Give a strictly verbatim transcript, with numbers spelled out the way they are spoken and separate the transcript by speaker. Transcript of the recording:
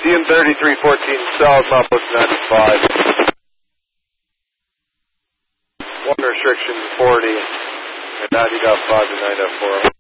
Speaker 1: D M thirty-three fourteen, solid Mount ninety-five. One restriction, forty, and ninety point five to nine point four.